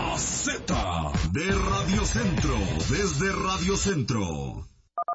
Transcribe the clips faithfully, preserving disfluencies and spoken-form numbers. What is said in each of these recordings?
La Z de Radio Centro, desde Radio Centro.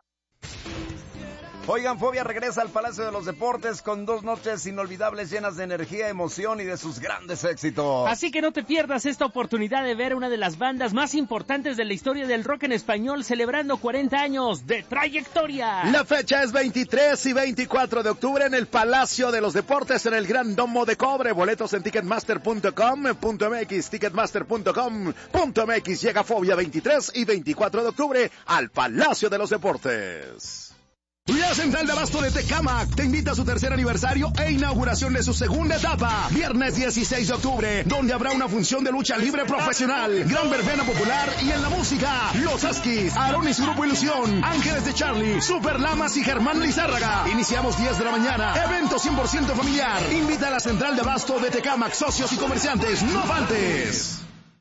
Oigan, Fobia regresa al Palacio de los Deportes con dos noches inolvidables llenas de energía, emoción y de sus grandes éxitos. Así que no te pierdas esta oportunidad de ver una de las bandas más importantes de la historia del rock en español celebrando cuarenta años de trayectoria. La fecha es veintitrés y veinticuatro de octubre en el Palacio de los Deportes en el Gran Domo de Cobre. Boletos en ticketmaster punto com punto m x, ticketmaster punto com punto m x. Llega Fobia veintitrés y veinticuatro de octubre al Palacio de los Deportes. La Central de Abasto de Tecámac te invita a su tercer aniversario e inauguración de su segunda etapa. Viernes dieciséis de octubre, donde habrá una función de lucha libre profesional, gran verbena popular y en la música, Los Askis, Aarón y su Grupo Ilusión, Ángeles de Charlie, Super Lamas y Germán Lizárraga. Iniciamos diez de la mañana, evento cien por ciento familiar. Invita a la Central de Abasto de Tecámac, socios y comerciantes, no faltes.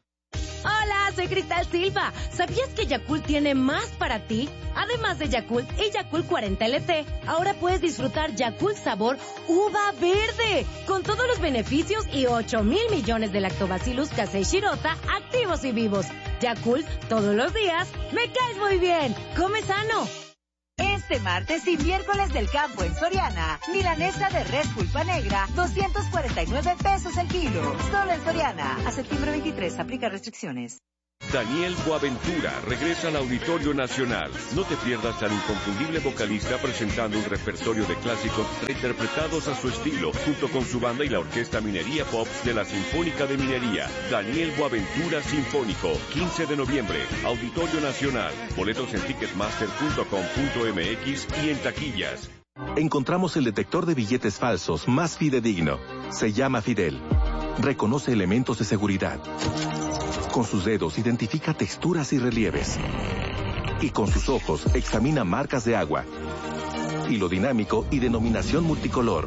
Hola, soy Cristal Silva. ¿Sabías que Yakult tiene más para ti? Además de Yakult y Yakult cuarenta L T, ahora puedes disfrutar Yakult sabor uva verde, con todos los beneficios y ocho mil millones de lactobacillus casei shirota activos y vivos. Yakult, todos los días, me caes muy bien. Come sano. Este martes y miércoles del campo en Soriana, milanesa de res pulpa negra, doscientos cuarenta y nueve pesos el kilo. Solo en Soriana. A septiembre veintitrés, aplica restricciones. Daniel Boaventura regresa al Auditorio Nacional. No te pierdas al inconfundible vocalista presentando un repertorio de clásicos reinterpretados a su estilo, junto con su banda y la Orquesta Minería Pop de la Sinfónica de Minería. Daniel Boaventura Sinfónico, quince de noviembre, Auditorio Nacional. Boletos en ticketmaster punto com punto m x y en taquillas. Encontramos el detector de billetes falsos más fidedigno. Se llama Fidel. Reconoce elementos de seguridad. Con sus dedos identifica texturas y relieves. Y con sus ojos examina marcas de agua. Hilo dinámico y denominación multicolor.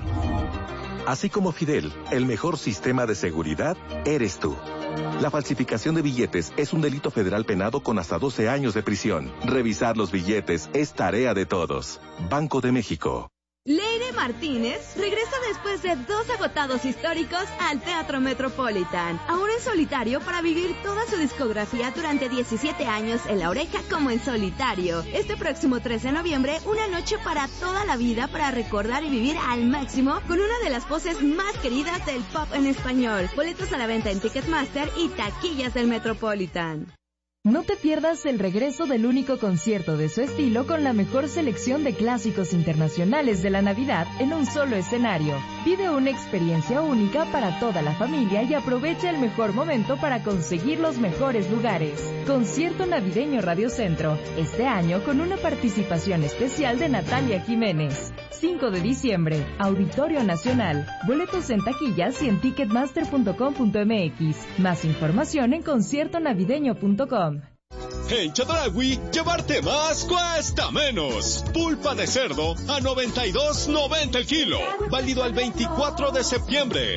Así como Fidel, el mejor sistema de seguridad eres tú. La falsificación de billetes es un delito federal penado con hasta doce años de prisión. Revisar los billetes es tarea de todos. Banco de México. Leire Martínez regresa después de dos agotados históricos al Teatro Metropolitan, ahora en solitario para vivir toda su discografía durante diecisiete años en La Oreja como en solitario. Este próximo trece de noviembre, una noche para toda la vida para recordar y vivir al máximo con una de las voces más queridas del pop en español. Boletos a la venta en Ticketmaster y taquillas del Metropolitan. No te pierdas el regreso del único concierto de su estilo con la mejor selección de clásicos internacionales de la Navidad en un solo escenario. Vive una experiencia única para toda la familia y aprovecha el mejor momento para conseguir los mejores lugares. Concierto navideño Radio Centro, este año con una participación especial de Natalia Jiménez. cinco de diciembre, Auditorio Nacional. Boletos en taquillas y en ticketmaster punto com punto m x. Más información en concierto navideño punto com. En Chedraui, llevarte más cuesta menos. Pulpa de cerdo a noventa y dos noventa el kilo. Válido al veinticuatro de septiembre.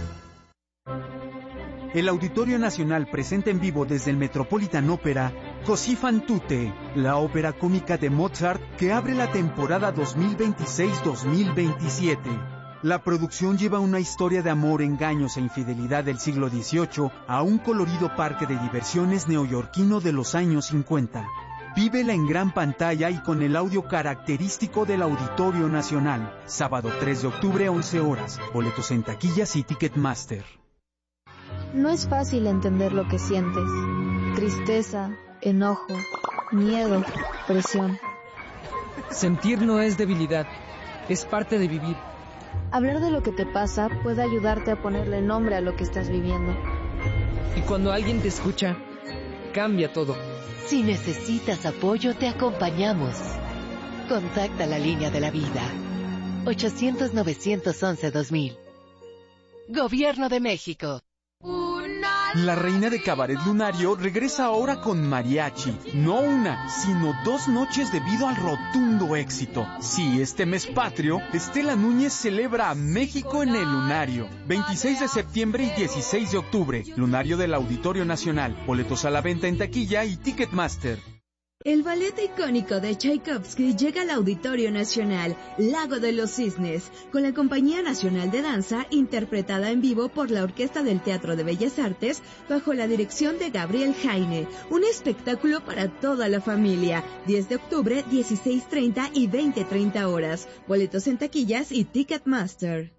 El Auditorio Nacional presenta en vivo desde el Metropolitan Opera Così fan tutte, la ópera cómica de Mozart que abre la temporada dos mil veintiséis dos mil veintisiete. La producción lleva una historia de amor, engaños e infidelidad del siglo dieciocho a un colorido parque de diversiones neoyorquino de los años cincuenta. Vívela en gran pantalla y con el audio característico del Auditorio Nacional. Sábado tres de octubre, once horas. Boletos en taquillas y Ticketmaster. No es fácil entender lo que sientes. Tristeza, enojo, miedo, presión. Sentir no es debilidad, es parte de vivir. Hablar de lo que te pasa puede ayudarte a ponerle nombre a lo que estás viviendo. Y cuando alguien te escucha, cambia todo. Si necesitas apoyo, te acompañamos. Contacta la línea de la vida. ochocientos, novecientos once, dos mil. Gobierno de México. La reina de Cabaret Lunario regresa ahora con mariachi. No una, sino dos noches debido al rotundo éxito. Sí, este mes patrio, Estela Núñez celebra a México en el Lunario. veintiséis de septiembre y dieciséis de octubre. Lunario del Auditorio Nacional. Boletos a la venta en taquilla y Ticketmaster. El ballet icónico de Tchaikovsky llega al Auditorio Nacional, Lago de los Cisnes, con la Compañía Nacional de Danza, interpretada en vivo por la Orquesta del Teatro de Bellas Artes, bajo la dirección de Gabriel Jaine. Un espectáculo para toda la familia. diez de octubre, dieciséis treinta y veinte treinta horas. Boletos en taquillas y Ticketmaster.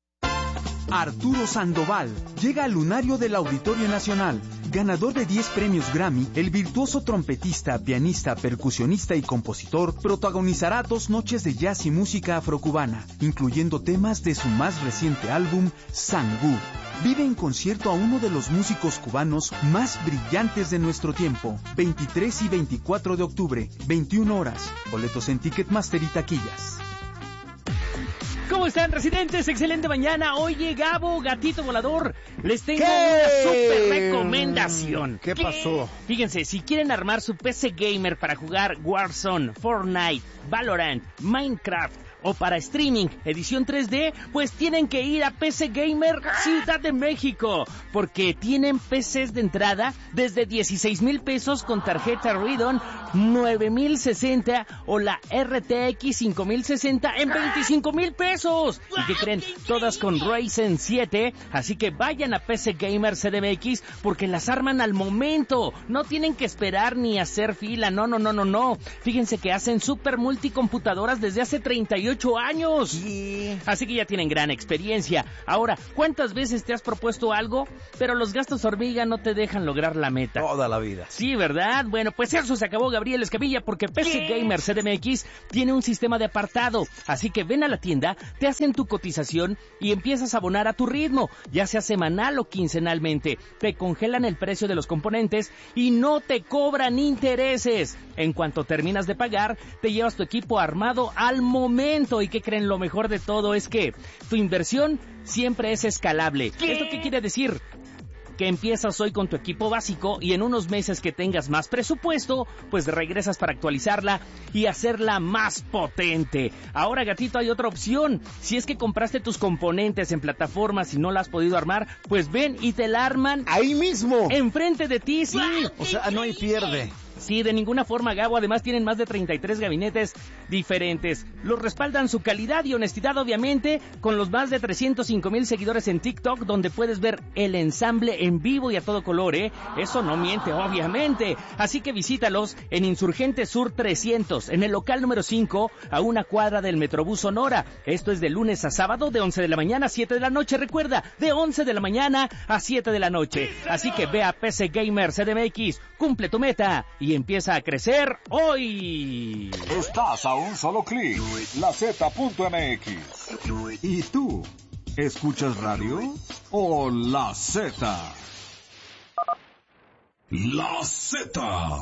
Arturo Sandoval llega al lunario del Auditorio Nacional. Ganador de diez premios Grammy, el virtuoso trompetista, pianista, percusionista y compositor protagonizará dos noches de jazz y música afrocubana, incluyendo temas de su más reciente álbum, Sangú. Vive en concierto a uno de los músicos cubanos más brillantes de nuestro tiempo. veintitrés y veinticuatro de octubre, veintiuna horas. Boletos en Ticketmaster y taquillas. ¿Cómo están, residentes? Excelente mañana. Oye, Gabo, gatito volador, les tengo ¿Qué? una super recomendación. ¿Qué, ¿Qué pasó? Fíjense, si quieren armar su P C gamer para jugar Warzone, Fortnite, Valorant, Minecraft o para streaming, edición tres D, pues tienen que ir a P C Gamer Ciudad de México, porque tienen P Cs de entrada desde dieciséis mil pesos con tarjeta Radeon nueve mil sesenta o la R T X cinco mil sesenta en veinticinco mil pesos. ¿Y qué creen? Todas con Ryzen siete, así que vayan a P C Gamer C D M X porque las arman al momento. No tienen que esperar ni hacer fila, no, no, no, no, no. Fíjense que hacen super multicomputadoras desde hace treinta y ocho años. Sí. Así que ya tienen gran experiencia. Ahora, ¿cuántas veces te has propuesto algo, pero los gastos hormiga no te dejan lograr la meta? Toda la vida. Sí, ¿verdad? Bueno, pues eso se acabó, Gabriel Escamilla, porque P C Gamer C D M X tiene un sistema de apartado. Así que ven a la tienda, te hacen tu cotización y empiezas a abonar a tu ritmo, ya sea semanal o quincenalmente. Te congelan el precio de los componentes y no te cobran intereses. En cuanto terminas de pagar, te llevas tu equipo armado al momento. ¿Y qué creen? Lo mejor de todo es que tu inversión siempre es escalable. ¿Qué? ¿Esto qué quiere decir? Que empiezas hoy con tu equipo básico y en unos meses que tengas más presupuesto, pues regresas para actualizarla y hacerla más potente. Ahora, gatito, hay otra opción. Si es que compraste tus componentes en plataformas y no la has podido armar, pues ven y te la arman ahí mismo, enfrente de ti, sí. O sea, no hay pierde. Sí, de ninguna forma, Gabo. Además tienen más de treinta y tres gabinetes diferentes. Los respaldan su calidad y honestidad, obviamente, con los más de trescientos cinco mil seguidores en TikTok, donde puedes ver el ensamble en vivo y a todo color, ¿eh? Eso no miente, obviamente. Así que visítalos en Insurgente Sur trescientos, en el local número cinco, a una cuadra del Metrobús Sonora. Esto es de lunes a sábado, de once de la mañana a siete de la noche. Recuerda, de once de la mañana a siete de la noche. Así que ve a P C Gamer C D M X, cumple tu meta y empieza a crecer hoy. Estás a un solo clic, la Z punto M X. ¿Y tú? ¿Escuchas radio o la Z? La Z.